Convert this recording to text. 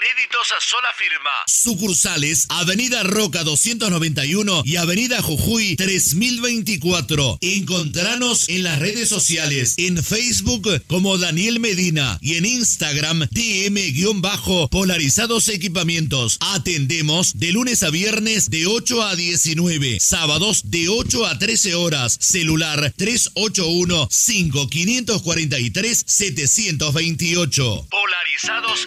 Créditos a sola firma. Sucursales Avenida Roca 291 y Avenida Jujuy 3024. Encontranos en las redes sociales, en Facebook como Daniel Medina y en Instagram DM-Polarizados Equipamientos. Atendemos de lunes a viernes de 8 a 19, sábados de 8 a 13 horas. Celular 381-5543-728. Polarizados